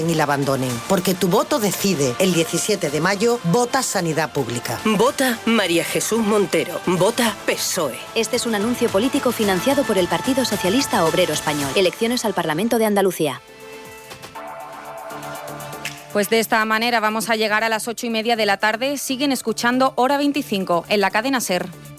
y la abandonen, porque tu voto decide. El 17 de mayo, vota Sanidad Pública. Vota María Jesús Montero. Vota PSOE. Este es un anuncio político financiado por el Partido Socialista Obrero Español. Elecciones al Parlamento de Andalucía. Pues de esta manera vamos a llegar a las 8:30 de la tarde. Siguen escuchando Hora 25 en la cadena SER.